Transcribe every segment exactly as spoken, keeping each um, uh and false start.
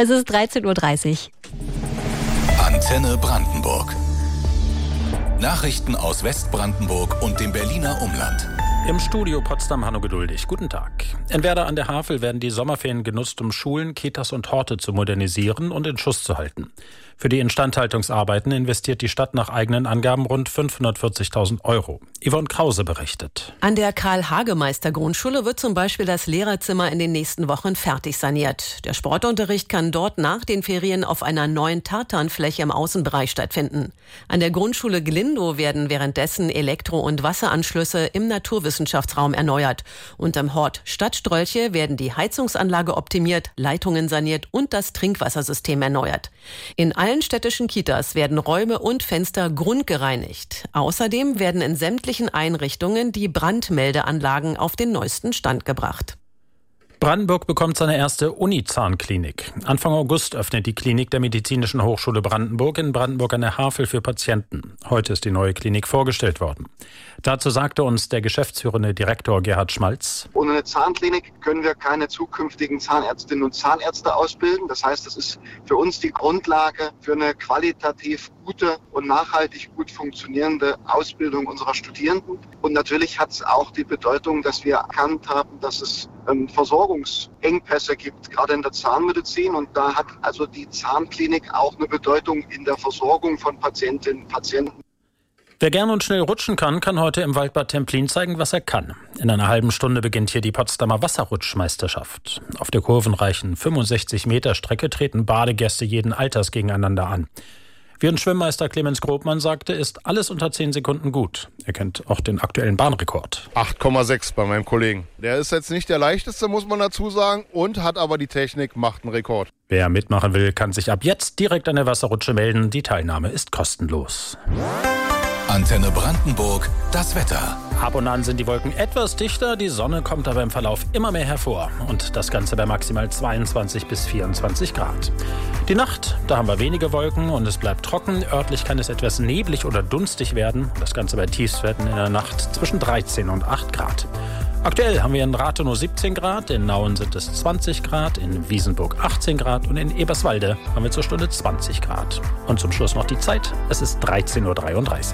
Es ist dreizehn Uhr dreißig. Antenne Brandenburg. Nachrichten aus Westbrandenburg und dem Berliner Umland. Im Studio Potsdam Hanno Geduldig. Guten Tag. In Werder an der Havel werden die Sommerferien genutzt, um Schulen, Kitas und Horte zu modernisieren und in Schuss zu halten. Für die Instandhaltungsarbeiten investiert die Stadt nach eigenen Angaben rund fünfhundertvierzigtausend Euro. Yvonne Krause berichtet. An der Karl-Hagemeister-Grundschule wird zum Beispiel das Lehrerzimmer in den nächsten Wochen fertig saniert. Der Sportunterricht kann dort nach den Ferien auf einer neuen Tartanfläche im Außenbereich stattfinden. An der Grundschule Glindow werden währenddessen Elektro- und Wasseranschlüsse im Naturwissenschaftsraum erneuert. Und am Hort Stadtstrolche werden die Heizungsanlage optimiert, Leitungen saniert und das Trinkwassersystem erneuert. In allen städtischen Kitas werden Räume und Fenster grundgereinigt. Außerdem werden in sämtlichen Einrichtungen die Brandmeldeanlagen auf den neuesten Stand gebracht. Brandenburg bekommt seine erste Uni-Zahnklinik. Anfang August öffnet die Klinik der Medizinischen Hochschule Brandenburg in Brandenburg an der Havel für Patienten. Heute ist die neue Klinik vorgestellt worden. Dazu sagte uns der geschäftsführende Direktor Gerhard Schmalz: Ohne eine Zahnklinik können wir keine zukünftigen Zahnärztinnen und Zahnärzte ausbilden. Das heißt, das ist für uns die Grundlage für eine qualitativ gute und nachhaltig gut funktionierende Ausbildung unserer Studierenden. Und natürlich hat es auch die Bedeutung, dass wir erkannt haben, dass es ähm, Versorgungsengpässe gibt, gerade in der Zahnmedizin. Und da hat also die Zahnklinik auch eine Bedeutung in der Versorgung von Patientinnen und Patienten. Wer gern und schnell rutschen kann, kann heute im Waldbad Templin zeigen, was er kann. In einer halben Stunde beginnt hier die Potsdamer Wasserrutschmeisterschaft. Auf der kurvenreichen fünfundsechzig Meter Strecke treten Badegäste jeden Alters gegeneinander an. Wie uns Schwimmmeister Clemens Grobmann sagte, ist alles unter zehn Sekunden gut. Er kennt auch den aktuellen Bahnrekord. acht Komma sechs bei meinem Kollegen. Der ist jetzt nicht der leichteste, muss man dazu sagen, und hat aber die Technik, macht einen Rekord. Wer mitmachen will, kann sich ab jetzt direkt an der Wasserrutsche melden. Die Teilnahme ist kostenlos. Antenne Brandenburg, das Wetter. Ab und an sind die Wolken etwas dichter, die Sonne kommt aber im Verlauf immer mehr hervor. Und das Ganze bei maximal zweiundzwanzig bis vierundzwanzig Grad. Die Nacht, da haben wir wenige Wolken und es bleibt trocken. Örtlich kann es etwas neblig oder dunstig werden. Das Ganze bei Tiefstwerten in der Nacht zwischen dreizehn und acht Grad. Aktuell haben wir in Rathenow siebzehn Grad, in Nauen sind es zwanzig Grad, in Wiesenburg achtzehn Grad und in Eberswalde haben wir zur Stunde zwanzig Grad. Und zum Schluss noch die Zeit, es ist dreizehn Uhr dreiunddreißig.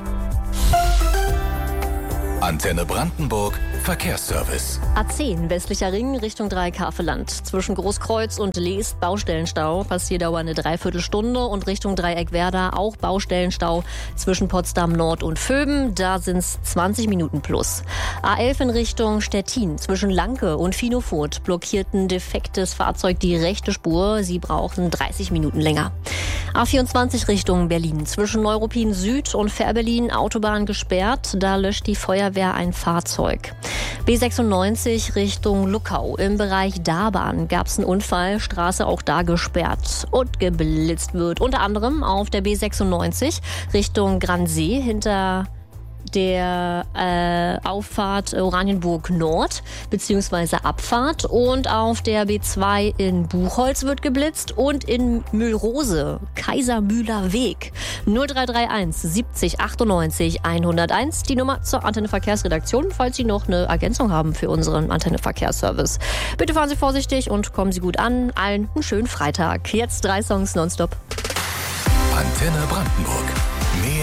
Antenne Brandenburg, Verkehrsservice. A zehn, westlicher Ring, Richtung Dreieck-Havelland. Zwischen Großkreuz und Leest Baustellenstau. Passierdauer eine Dreiviertelstunde. Und Richtung Dreieck Werder auch Baustellenstau zwischen Potsdam Nord und Vöben. Da sind es zwanzig Minuten plus. A elf in Richtung Stettin. Zwischen Lanke und Finofurt blockiert ein defektes Fahrzeug die rechte Spur. Sie brauchen dreißig Minuten länger. A vierundzwanzig Richtung Berlin. Zwischen Neuruppin Süd und Fährberlin Autobahn gesperrt. Da löscht die Feuerwehr ein Fahrzeug. B sechsundneunzig Richtung Luckau. Im Bereich Darbahn gab es einen Unfall. Straße auch da gesperrt und geblitzt wird. Unter anderem auf der B sechsundneunzig Richtung Gransee hinter der äh, Auffahrt Oranienburg Nord bzw. Abfahrt, und auf der B zwei in Buchholz wird geblitzt und in Mühlrose Kaisermühler Weg. null drei drei eins siebzig achtundneunzig hunderteins die Nummer zur Antenne Verkehrsredaktion, falls Sie noch eine Ergänzung haben für unseren Antenne Verkehrsservice. Bitte fahren Sie vorsichtig und kommen Sie gut an. Allen einen schönen Freitag. Jetzt drei Songs nonstop. Antenne Brandenburg. Mehr